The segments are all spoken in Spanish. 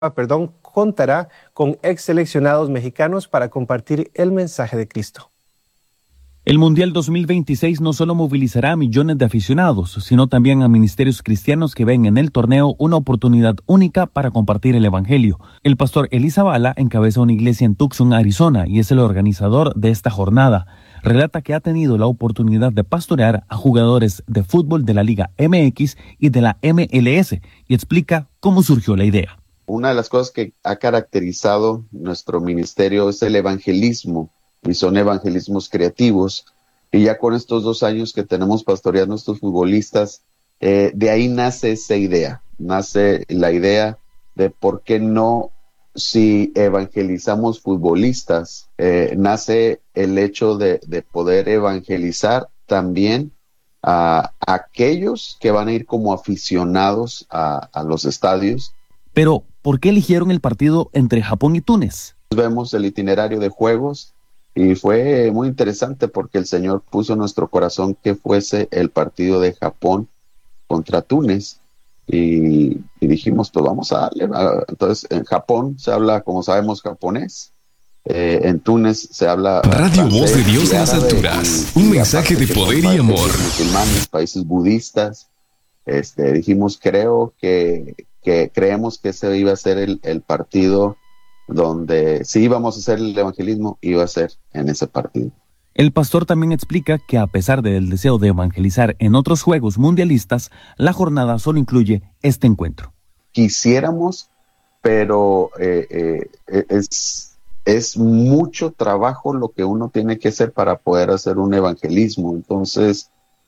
contará con ex seleccionados mexicanos para compartir el mensaje de Cristo. El Mundial 2026 no solo movilizará a millones de aficionados, sino también a ministerios cristianos que ven en el torneo una oportunidad única para compartir el evangelio. El pastor Eli Zavala encabeza una iglesia en Tucson, Arizona, y es el organizador de esta jornada. Relata que ha tenido la oportunidad de pastorear a jugadores de fútbol de la Liga MX y de la MLS, y explica cómo surgió la idea. Una de las cosas que ha caracterizado nuestro ministerio es el evangelismo, y son evangelismos creativos, y ya con estos 2 años que tenemos pastoreando a estos futbolistas, de ahí nace esa idea, nace la idea de por qué no, si evangelizamos futbolistas, nace el hecho de poder evangelizar también a aquellos que van a ir como aficionados a los estadios. Pero, ¿por qué eligieron el partido entre Japón y Túnez? Vemos el itinerario de juegos, y fue muy interesante porque el Señor puso en nuestro corazón que fuese el partido de Japón contra Túnez. Y dijimos, pues vamos a darle. Entonces, en Japón se habla, como sabemos, japonés. En Túnez se habla Radio francés, Voz de Dios en las árabe, alturas. Un mensaje de poder y amor. Musulmanes, países budistas. Dijimos, creemos que ese iba a ser el partido donde si íbamos a hacer el evangelismo, iba a ser en ese partido. El pastor también explica que a pesar del deseo de evangelizar en otros juegos mundialistas, la jornada solo incluye este encuentro. Quisiéramos, pero es mucho trabajo lo que uno tiene que hacer para poder hacer un evangelismo. Entonces,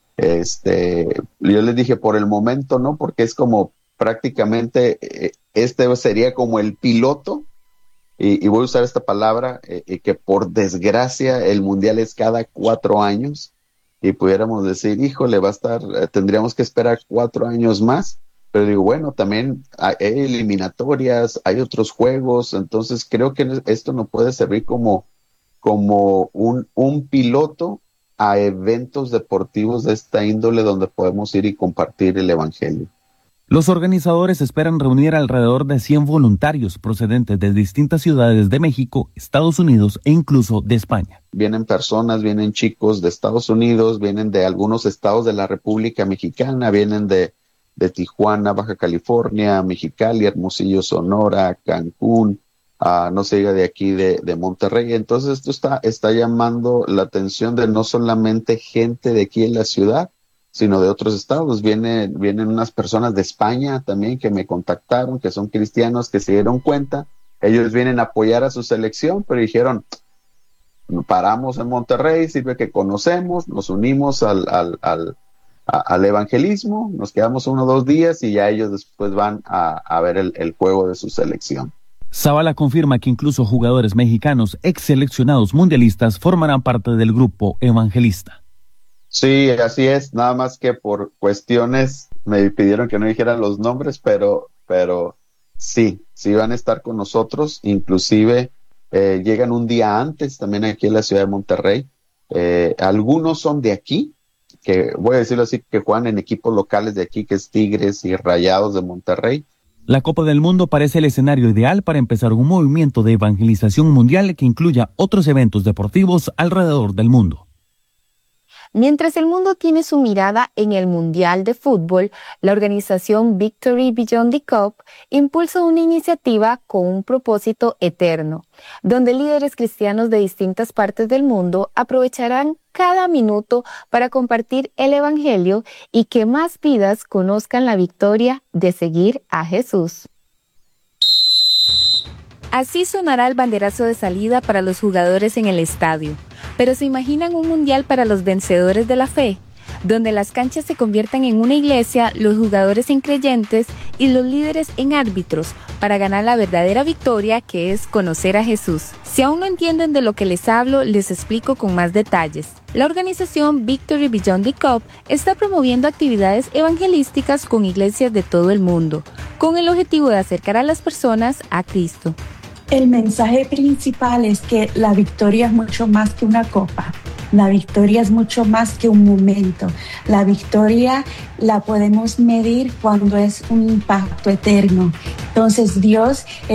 yo les dije, por el momento no, porque es como prácticamente, sería como el piloto. Y voy a usar esta palabra, que por desgracia el mundial es cada 4 años, y pudiéramos decir, híjole, tendríamos que esperar 4 años más, pero digo, bueno, también hay eliminatorias, hay otros juegos, entonces creo que esto nos puede servir como un piloto a eventos deportivos de esta índole donde podemos ir y compartir el evangelio. Los organizadores esperan reunir alrededor de 100 voluntarios procedentes de distintas ciudades de México, Estados Unidos e incluso de España. Vienen personas, vienen chicos de Estados Unidos, vienen de algunos estados de la República Mexicana, vienen de Tijuana, Baja California, Mexicali, Hermosillo, Sonora, Cancún, no se diga de aquí de Monterrey. Entonces esto está llamando la atención de no solamente gente de aquí en la ciudad, sino de otros estados. Vienen unas personas de España también que me contactaron, que son cristianos, que se dieron cuenta. Ellos vienen a apoyar a su selección, pero dijeron, paramos en Monterrey, sirve que conocemos, nos unimos al evangelismo, nos quedamos 1 o 2 días y ya ellos después van a ver el juego de su selección. Zavala confirma que incluso jugadores mexicanos ex seleccionados mundialistas formarán parte del grupo evangelista. Sí, así es, nada más que por cuestiones me pidieron que no dijera los nombres, pero sí van a estar con nosotros, inclusive llegan un día antes también aquí en la ciudad de Monterrey. Algunos son de aquí, que voy a decirlo así, que juegan en equipos locales de aquí, que es Tigres y Rayados de Monterrey. La Copa del Mundo parece el escenario ideal para empezar un movimiento de evangelización mundial que incluya otros eventos deportivos alrededor del mundo. Mientras el mundo tiene su mirada en el Mundial de Fútbol, la organización Victory Beyond the Cup impulsa una iniciativa con un propósito eterno, donde líderes cristianos de distintas partes del mundo aprovecharán cada minuto para compartir el Evangelio y que más vidas conozcan la victoria de seguir a Jesús. Así sonará el banderazo de salida para los jugadores en el estadio. Pero ¿se imaginan un mundial para los vencedores de la fe? Donde las canchas se conviertan en una iglesia, los jugadores en creyentes y los líderes en árbitros para ganar la verdadera victoria que es conocer a Jesús. Si aún no entienden de lo que les hablo, les explico con más detalles. La organización Victory Beyond the Cup está promoviendo actividades evangelísticas con iglesias de todo el mundo, con el objetivo de acercar a las personas a Cristo. El mensaje principal es que la victoria es mucho más que una copa. La victoria es mucho más que un momento. La victoria la podemos medir cuando es un impacto eterno. Entonces Dios